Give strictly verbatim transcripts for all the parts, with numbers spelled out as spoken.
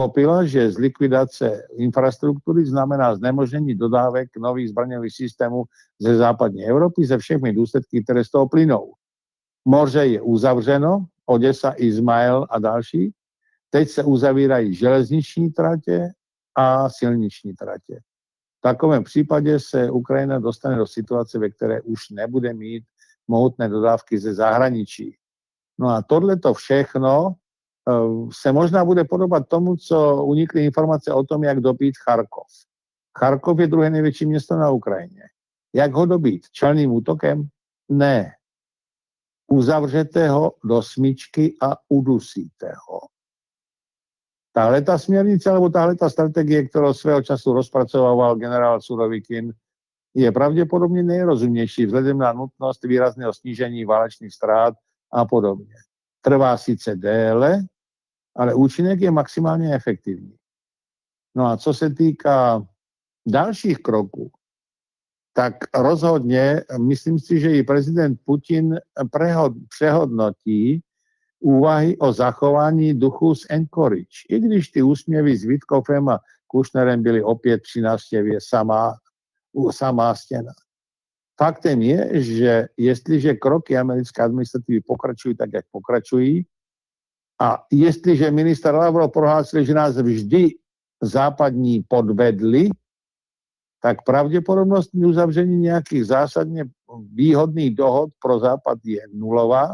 pochopila, že z likvidace infrastruktury znamená znemožnění dodávek nových zbraňových systémů ze západní Evropy se všemi důsledky, které z toho plynou. Moře je uzavřeno, Odesa, Izmael a další. Teď se uzavírají železniční tratě a silniční tratě. V takovém případě se Ukrajina dostane do situace, ve které už nebude mít mohutné dodávky ze zahraničí. No a tohleto všechno se možná bude podobat tomu, co unikly informace o tom, jak dobít Charkov. Charkov je druhé největší město na Ukrajině. Jak ho dobít? Čelným útokem? Ne. Uzavřete ho do smyčky a udusíte ho. Tahle ta směrnice, alebo tahle ta strategie, kterou svého času rozpracovával generál Surovikin, je pravděpodobně nejrozumnější vzhledem na nutnost výrazného snížení válečných ztrát a podobně. Trvá sice déle, ale účinek je maximálně efektivní. No a co se týká dalších kroků, tak rozhodně myslím si, že i prezident Putin prehod, přehodnotí úvahy o zachování duchu z Anchorage. I když ty úsměvy s Witkofem a Kushnerem byly opět při návštěvě samá, samá stěna. Faktem je, že jestliže kroky americké administrativy pokračují tak, jak pokračují, a jestliže minister Lavrov prohlásil, že nás vždy západní podvedli, tak pravděpodobnost uzavření nějakých zásadně výhodných dohod pro Západ je nulová.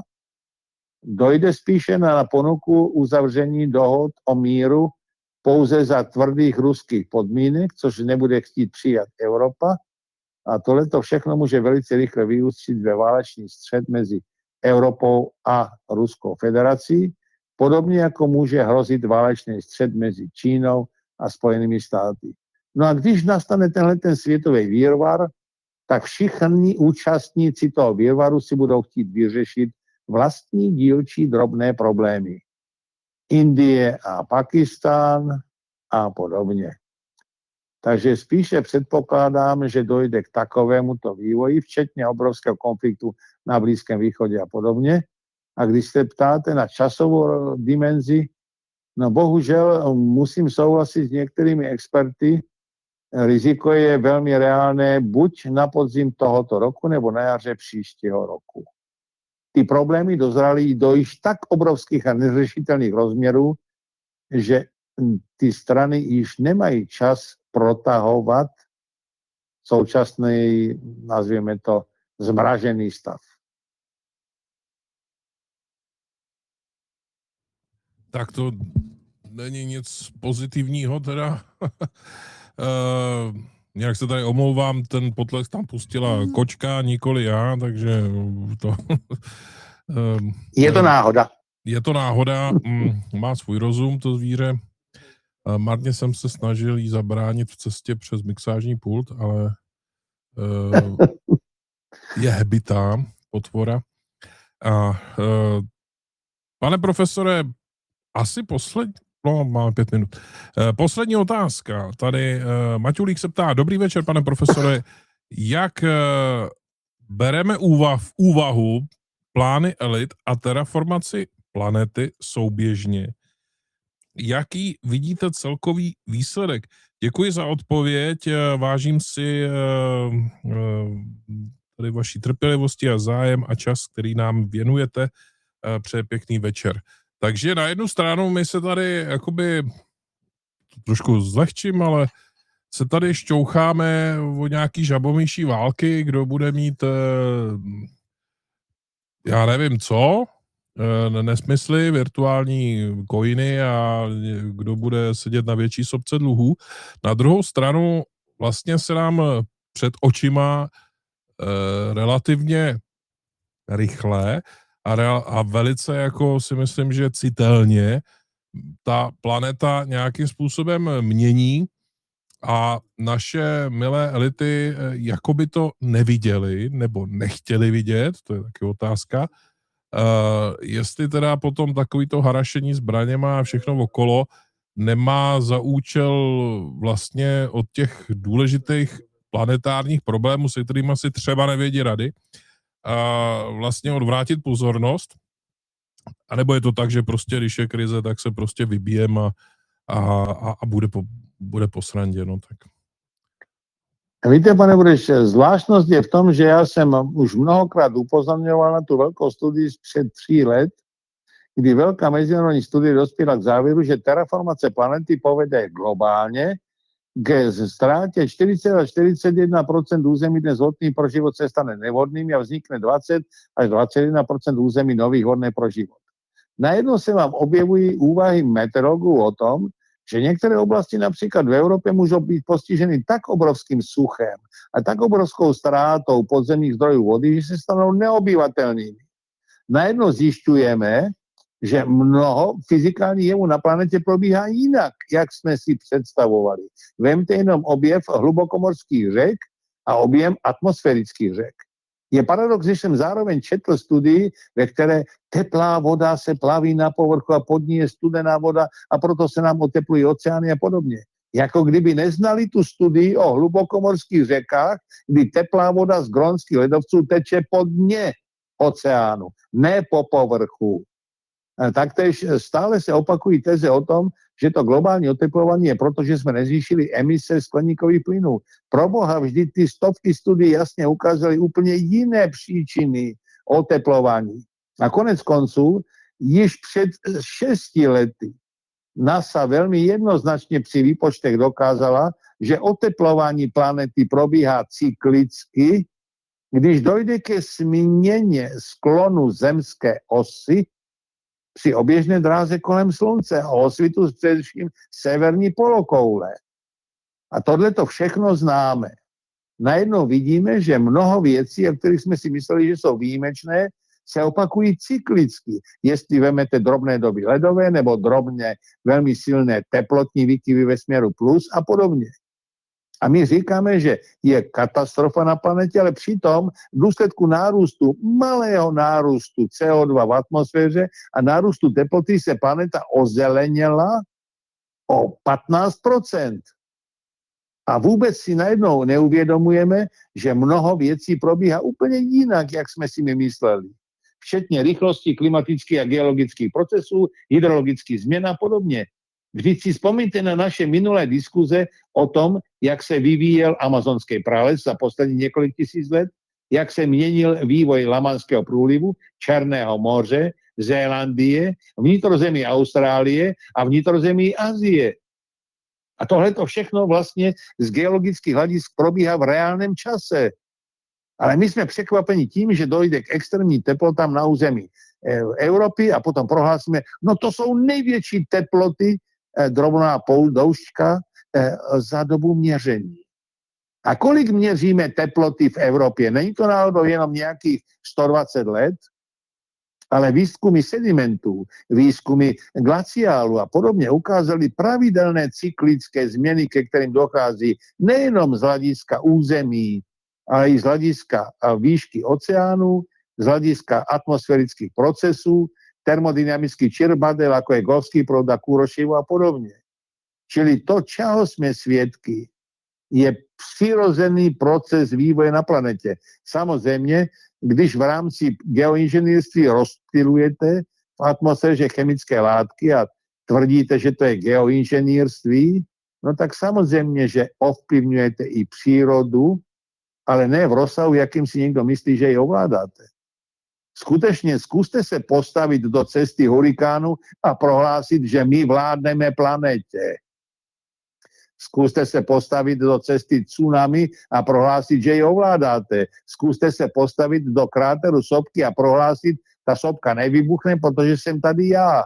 Dojde spíše na ponuku uzavření dohod o míru pouze za tvrdých ruských podmínek, což nebude chtít přijat Evropa. A tohleto všechno může velice rychle vyústit ve válečný střet mezi Evropou a Ruskou federací, podobně jako může hrozit válečný střet mezi Čínou a Spojenými státy. No a když nastane tenhle ten světový výrvar, tak všichni účastníci toho výrvaru si budou chtít vyřešit vlastní dílčí drobné problémy. Indie a Pakistán a podobně. Takže spíše předpokládám, že dojde k takovémuto vývoji, včetně obrovského konfliktu na Blízkém východě a podobně. A když se ptáte na časovou dimenzi, no bohužel musím souhlasit s některými experty, riziko je velmi reálné buď na podzim tohoto roku, nebo na jaře příštího roku. Ty problémy dozraly do již tak obrovských a neřešitelných rozměrů, že ty strany již nemají čas protahovat současný, nazvěme to, zmražený stav. Tak to není nic pozitivního teda. uh, nějak se tady omlouvám, ten potlesk tam pustila mm. kočka, nikoli já, takže to... uh, je to náhoda. Je to náhoda, mm, má svůj rozum to zvíře. Uh, marně jsem se snažil jí zabránit v cestě přes mixážní pult, ale uh, je hebitá potvora. A uh, pane profesore, asi poslední, no máme pět minut. Uh, poslední otázka. Tady uh, Maťulík se ptá, dobrý večer, pane profesore, jak uh, bereme úvah, v úvahu plány elit a terraformaci planety souběžně? Jaký vidíte celkový výsledek? Děkuji za odpověď, vážím si tady vaší trpělivosti a zájem a čas, který nám věnujete. Přeji pěkný večer. Takže na jednu stranu my se tady jakoby trošku zlehčím, ale se tady šťoucháme o nějaký žabomyší války, kdo bude mít já nevím co, nesmysly, virtuální coiny a kdo bude sedět na větší sopce dluhů. Na druhou stranu vlastně se nám před očima eh, relativně rychle a, real, a velice jako si myslím, že citelně ta planeta nějakým způsobem mění a naše milé elity jakoby to neviděli nebo nechtěli vidět, to je taky otázka. Uh, jestli teda potom takovýto harašení zbraněma a všechno okolo nemá za účel vlastně od těch důležitých planetárních problémů, se kterými si třeba nevědí rady, uh, vlastně odvrátit pozornost, anebo je to tak, že prostě, když je krize, tak se prostě vybijeme a, a, a, a bude, po, bude po srandě, no tak. Víte, pane Bureš, zvláštnost je v tom, že já jsem už mnohokrát upozorňoval na tu velkou studii před tří let, kdy velká mezinárodní studie dospěla k závěru, že terraformace planety povede globálně k ztrátě čtyřicet až čtyřicet jedna procent území dnes vhodných pro život se stane nevhodnými a vznikne dvacet až dvacet jedna procent území nových hodných pro život. Najednou se vám objevují úvahy meteorologů o tom, že některé oblasti například v Evropě můžou být postiženy tak obrovským suchem a tak obrovskou ztrátou podzemních zdrojů vody, že se stanou neobyvatelnými. Najednou zjišťujeme, že mnoho fyzikálních jevů na planetě probíhá jinak, jak jsme si představovali. Vemte jenom objev hlubokomorských řek a objem atmosférických řek. Je paradox, že jsem zároveň četl studii, ve které teplá voda se plaví na povrchu a pod ní je studená voda a proto se nám oteplují oceány a podobně. Jako kdyby neznali tu studii o hlubokomorských řekách, kdy teplá voda z grónských ledovců teče pod dně oceánu, ne po povrchu. Taktéž stále se opakují teze o tom, že to globální oteplování je proto, že jsme nezvýšili emise skleníkových plynů. Proboha, vždy ty stovky studií jasně ukázaly úplně jiné příčiny oteplování. A konec konců, již před šesti lety NASA velmi jednoznačně při výpočtech dokázala, že oteplování planety probíhá cyklicky, když dojde ke změně sklonu zemské osy při oběžné dráze kolem Slunce a osvitu především severní polokoule. A tohle to všechno známe. Najednou vidíme, že mnoho věcí, o kterých jsme si mysleli, že jsou výjimečné, se opakují cyklicky. Jestli vemete drobné doby ledové nebo drobně velmi silné teplotní výkyvy ve směru plus a podobně. A my říkáme, že je katastrofa na planetě, ale přitom v důsledku nárůstu, malého nárůstu C O dva v atmosféře a nárůstu teploty se planeta ozeleněla o patnáct procent. A vůbec si najednou neuvědomujeme, že mnoho věcí probíhá úplně jinak, jak jsme si my mysleli. Včetně rychlosti klimatických a geologických procesů, hydrologických změn a podobně. Vždyť si vzpomínte na naše minulé diskuze o tom, jak se vyvíjel amazonský prales za poslední několik tisíc let, jak se měnil vývoj Lamanského průlivu, Černého moře, Zélandie, vnitrozemí Austrálie a vnitrozemí Asie. A tohle to všechno vlastně z geologických hledisk probíhá v reálném čase. Ale my jsme překvapeni tím, že dojde k extrémním teplotám na území Evropy a potom prohlásíme, no to jsou největší teploty, drobná pouzdoušťka za dobu měření. A kolik měříme teploty v Evropě? Není to náhodou jenom nějakých sto dvacet let, ale výzkumy sedimentů, výzkumy glaciálu a podobně ukázaly pravidelné cyklické změny, ke kterým dochází nejenom z hlediska území, ale i z hlediska výšky oceánu, z hlediska atmosférických procesů, termodynamických čirbadel, jako je Golfský proud a Kuroševo a podobně. Čili to, čeho jsme svědky, je přirozený proces vývoje na planetě. Samozřejmě, když v rámci geoinženýrství rozptylujete v atmosféře chemické látky a tvrdíte, že to je geoinženýrství, no tak samozřejmě, že ovplyvňujete i přírodu, ale ne v rozsahu, jakým si někdo myslí, že ji ovládáte. Skutečně zkuste se postavit do cesty hurikánu a prohlásit, že my vládneme planetě. Zkuste se postavit do cesty tsunami a prohlásit, že ji ovládáte. Zkuste se postavit do kráteru sopky a prohlásit, ta sopka nevybuchne, protože jsem tady já.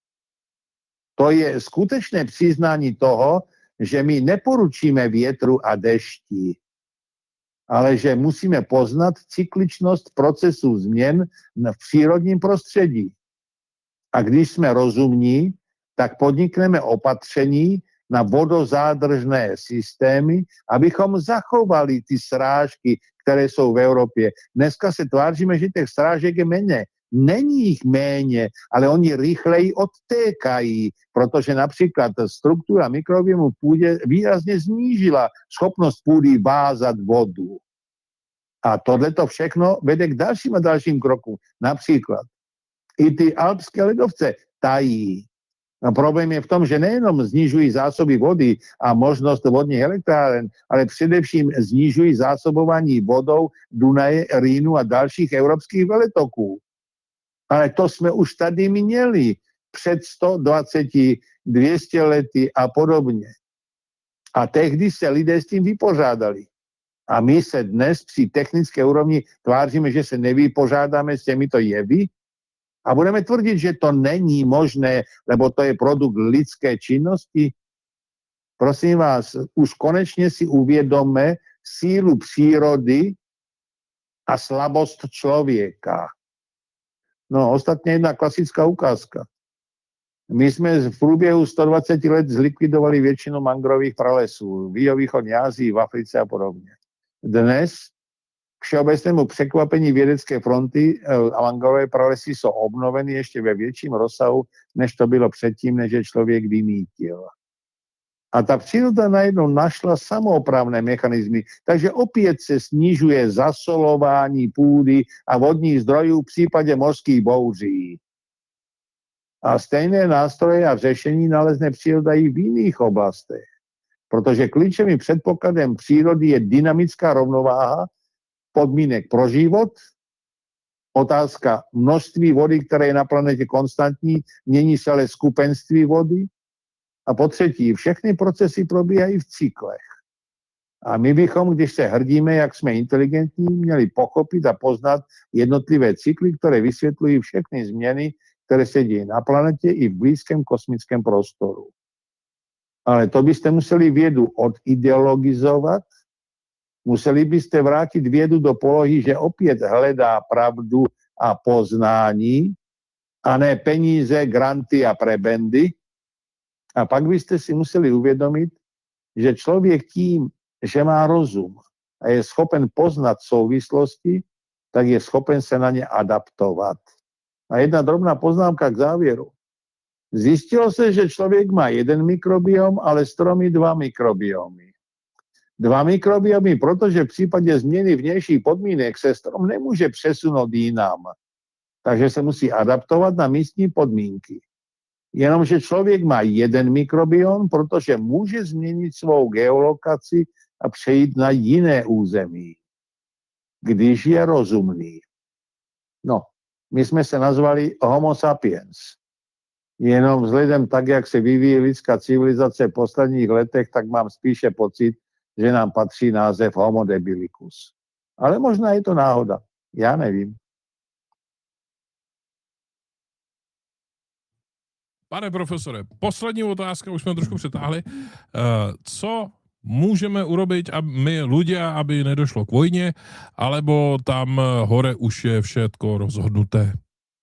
To je skutečné přiznání toho, že my neporučíme větru a dešti, ale že musíme poznat cykličnost procesů změn v přírodním prostředí. A když jsme rozumní, tak podnikneme opatření na vodozádržné systémy, abychom zachovali ty srážky, které jsou v Evropě. Dneska se tváříme, že těch srážek je méně. Není jich méně, ale oni rychleji odtékají, protože například struktura mikrobiomů v půdě výrazně znížila schopnost půdy vázat vodu. A tohleto všechno vede k dalším a dalším krokům. Například i ty alpské ledovce tají. No problém je v tom, že nejenom znižují zásoby vody a možnost vodních elektráren, ale především znižují zásobování vodou Dunaje, Rýnu a dalších evropských veletoků. Ale to jsme už tady měli před sto dvacet, dvě stě lety a podobně. A tehdy se lidé s tím vypořádali. A my se dnes při technické úrovni tváříme, že se nevypořádáme s těmito jevy a budeme tvrdit, že to není možné, lebo to je produkt lidské činnosti. Prosím vás, už konečně si uvědomme sílu přírody a slabost člověka. No, ostatně jedna klasická ukázka. My jsme v průběhu sto dvacet let zlikvidovali většinu mangrových pralesů v jihovýchodní Asii, v Africe a podobně. Dnes k všeobecnému překvapení vědecké fronty a mangrové pralesy jsou obnoveny ještě ve větším rozsahu, než to bylo předtím, než je člověk vymítil. A ta příroda najednou našla samoopravné mechanismy, takže opět se snižuje zasolování půdy a vodních zdrojů v případě mořských bouří. A stejné nástroje a řešení nalezne příroda i v jiných oblastech. Protože klíčovým předpokladem přírody je dynamická rovnováha podmínek pro život, otázka množství vody, které je na planetě konstantní, mění se ale skupenství vody. A po třetí, všechny procesy probíhají v cyklech. A my bychom, když se hrdíme, jak jsme inteligentní, měli pochopit a poznat jednotlivé cykly, které vysvětlují všechny změny, které se dějí na planetě i v blízkém kosmickém prostoru. Ale to byste museli vědu odideologizovat, museli byste vrátit vědu do polohy, že opět hledá pravdu a poznání, a ne peníze, granty a prebendy. A pak byste si museli uvědomit, že člověk tím, že má rozum a je schopen poznat souvislosti, tak je schopen se na ně adaptovat. A jedna drobná poznámka k závěru. Zjistilo se, že člověk má jeden mikrobiom, ale stromy dva mikrobiomy. Dva mikrobiomy, protože v případě změny vnějších podmínek se strom nemůže přesunout jinam. Takže se musí adaptovat na místní podmínky. Jenomže člověk má jeden mikrobiom, protože může změnit svou geolokaci a přejít na jiné území, když je rozumný. No, my jsme se nazvali Homo sapiens. Jenom vzhledem tak, jak se vyvíjí lidská civilizace v posledních letech, tak mám spíše pocit, že nám patří název Homo debilicus. Ale možná je to náhoda. Já nevím. Pane profesore, poslední otázka, už jsme trošku přetáhli. Co můžeme urobiť aby my ľudia, aby nedošlo k vojne, alebo tam hore už je všetko rozhodnuté?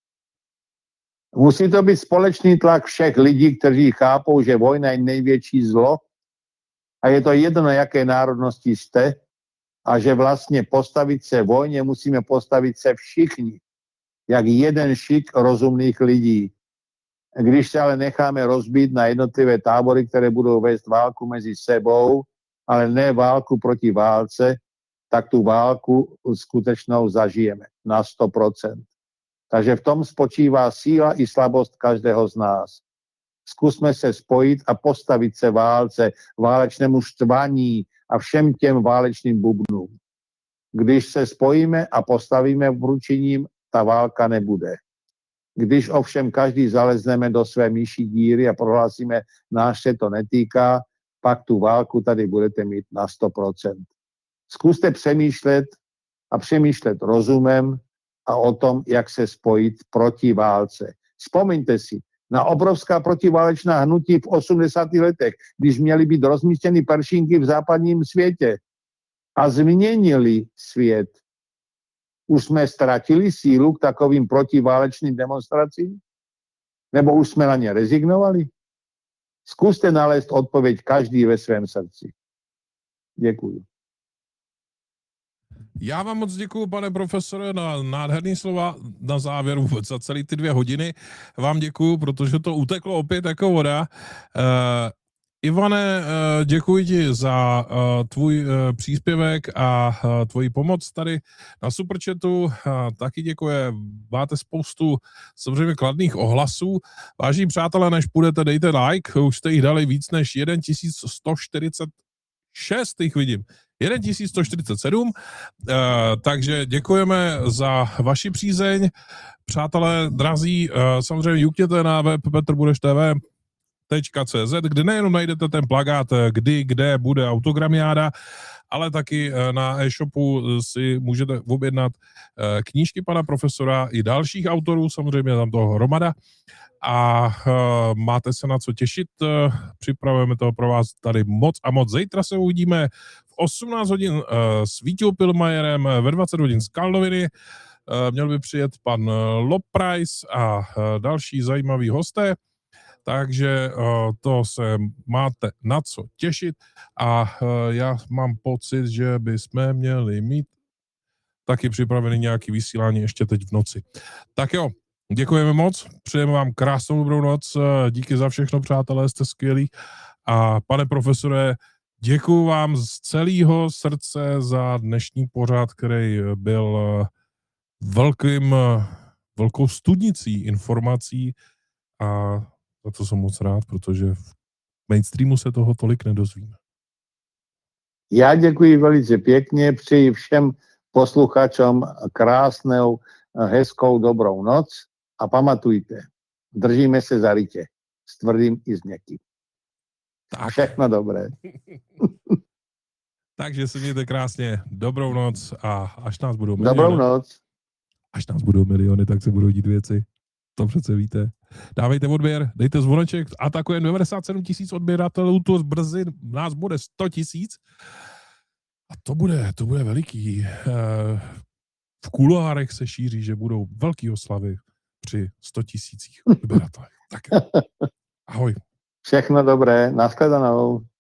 Musí to být společný tlak všech lidí, kteří chápou, že vojna je největší zlo a je to jedno, jaké národnosti jste a že vlastně postavit se vojně musíme postavit se všichni, jak jeden šik rozumných lidí. Když se ale necháme rozbít na jednotlivé tábory, které budou vést válku mezi sebou, ale ne válku proti válce, tak tu válku skutečnou zažijeme na sto procent. Takže v tom spočívá síla i slabost každého z nás. Zkusme se spojit a postavit se válce, válečnému štvaní a všem těm válečným bubnům. Když se spojíme a postavíme vručením, ta válka nebude. Když ovšem každý zalezneme do své myší díry a prohlásíme, náš se to netýká, pak tu válku tady budete mít na sto procent. Zkuste přemýšlet a přemýšlet rozumem a o tom, jak se spojit proti válce. Vzpomeňte si na obrovská protiválečná hnutí v osmdesátých letech, když měly být rozmístěny peršinky v západním světě a změnili svět. Už jsme ztratili sílu k takovým protiválečným demonstracím? Nebo už jsme na ně rezignovali? Zkuste nalézt odpověď každý ve svém srdci. Děkuji. Já vám moc děkuju, pane profesore, na nádherný slova na závěr vůbec za celý ty dvě hodiny. Vám děkuju, protože to uteklo opět jako voda. Ivane, děkuji ti za tvůj příspěvek a tvoji pomoc tady na Superchatu. Taky děkuji. Máte spoustu samozřejmě kladných ohlasů. Vážení přátelé, než půjdete, dejte like. Už jste jich dali víc než tisíc sto čtyřicet šest, jich vidím. tisíc sto čtyřicet sedm, takže děkujeme za vaši přízeň. Přátelé drazí, samozřejmě jukněte na web petr budeš té vé tečka cé zet, kde nejenom najdete ten plakát, kdy, kde bude autogramiáda, ale taky na e-shopu si můžete objednat knížky pana profesora i dalších autorů, samozřejmě tam toho hromada, a máte se na co těšit. Připravujeme toho pro vás tady moc a moc. Zítra se uvidíme v osmnáct hodin s Vítěou Pilmajerem, ve dvacet hodin z Kaldoviny. Měl by přijet pan Lobprice a další zajímaví hosté. Takže to se máte na co těšit a já mám pocit, že bychom měli mít taky připravený nějaký vysílání ještě teď v noci. Tak jo, děkujeme moc, přejeme vám krásnou dobrou noc, díky za všechno, přátelé, jste skvělí a pane profesore, děkuju vám z celého srdce za dnešní pořad, který byl velkým, velkou studnicí informací a za to jsem moc rád, protože v mainstreamu se toho tolik nedozvíme. Já děkuji velice pěkně, přeji všem posluchačům krásnou, hezkou, dobrou noc a pamatujte, držíme se za rytě, s tvrdým i s měkkým. Tak. Všechno dobré. Takže si mějte krásně, dobrou noc a až nás budou miliony. Dobrou noc. Až nás budou miliony, tak se budou dít věci. To přece víte. Dávejte odběr, dejte zvoneček, atakujeme devadesát sedm tisíc odběratelů, to brzy nás bude sto tisíc. A to bude, to bude veliký. V kuloárech se šíří, že budou velký oslavy při sto tisících odběratelů. Tak ahoj. Všechno dobré, nashledanou.